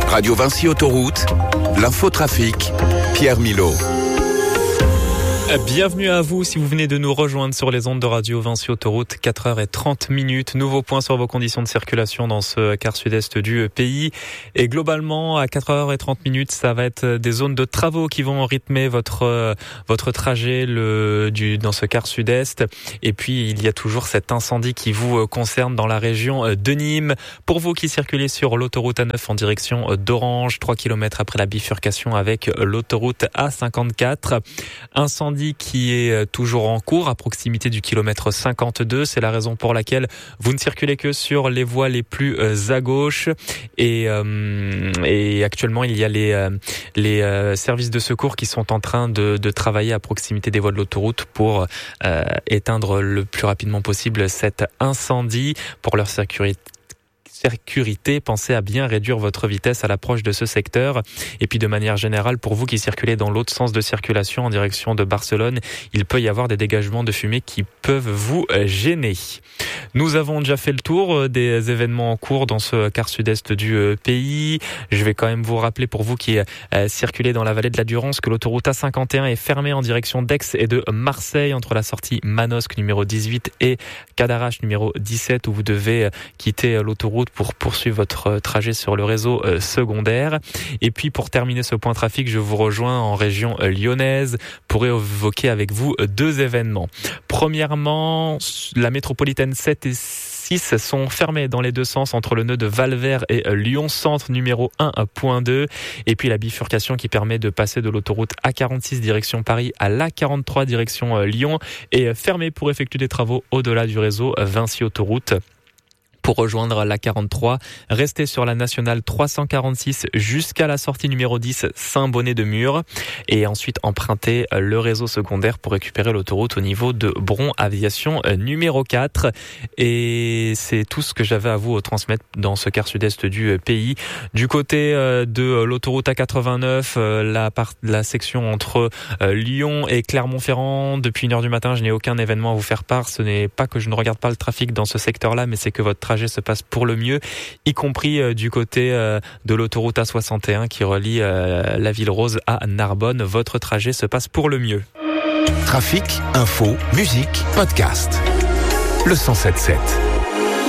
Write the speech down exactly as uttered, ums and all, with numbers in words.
Radio Vinci Autoroute, l'infotrafic, Pierre Milot. Bienvenue à vous si vous venez de nous rejoindre sur les ondes de Radio Vinci Autoroute, quatre heures trente minutes. Nouveau point sur vos conditions de circulation dans ce quart sud-est du pays. Et globalement, à quatre heures trente minutes, ça va être des zones de travaux qui vont rythmer votre votre trajet le, du, dans ce quart sud-est. Et puis, il y a toujours cet incendie qui vous concerne dans la région de Nîmes. Pour vous qui circulez sur l'autoroute A neuf en direction d'Orange, trois kilomètres après la bifurcation avec l'autoroute A cinquante-quatre. Incendie qui est toujours en cours à proximité du kilomètre cinquante-deux. C'est la raison pour laquelle vous ne circulez que sur les voies les plus à gauche. Et, euh, et actuellement, il y a les, euh, les euh, services de secours qui sont en train de, de travailler à proximité des voies de l'autoroute pour euh, éteindre le plus rapidement possible cet incendie pour leur sécurité. sécurité, pensez à bien réduire votre vitesse à l'approche de ce secteur. Et puis de manière générale, pour vous qui circulez dans l'autre sens de circulation en direction de Barcelone, il peut y avoir des dégagements de fumée qui peuvent vous gêner. Nous avons déjà fait le tour des événements en cours dans ce quart sud-est du pays. Je vais quand même vous rappeler pour vous qui circulez dans la vallée de la Durance que l'autoroute A cinquante et un est fermée en direction d'Aix et de Marseille entre la sortie Manosque numéro dix-huit et Cadarache numéro dix-sept où vous devez quitter l'autoroute pour poursuivre votre trajet sur le réseau secondaire. Et puis pour terminer ce point trafic, je vous rejoins en région lyonnaise pour évoquer avec vous deux événements. Premièrement, la métropolitaine sept et six sont fermées dans les deux sens entre le nœud de Valvert et Lyon-Centre numéro un point deux. Et puis la bifurcation qui permet de passer de l'autoroute A quarante-six direction Paris à l'A quarante-trois direction Lyon est fermée pour effectuer des travaux au-delà du réseau Vinci Autoroute. Pour rejoindre la quarante-trois, restez sur la nationale trois cent quarante-six jusqu'à la sortie numéro dix Saint-Bonnet-de-Mur et ensuite empruntez le réseau secondaire pour récupérer l'autoroute au niveau de Bron Aviation numéro quatre. Et c'est tout ce que j'avais à vous transmettre dans ce quart sud-est du pays. Du côté de l'autoroute A quatre-vingt-neuf, la, part, la section entre Lyon et Clermont-Ferrand, depuis une heure du matin, je n'ai aucun événement à vous faire part. Ce n'est pas que je ne regarde pas le trafic dans ce secteur-là, mais c'est que votre trajet se passe pour le mieux, y compris euh, du côté euh, de l'autoroute A soixante et un qui relie euh, la Ville Rose à Narbonne. Votre trajet se passe pour le mieux. Trafic, info, musique, podcast. Le cent sept sept.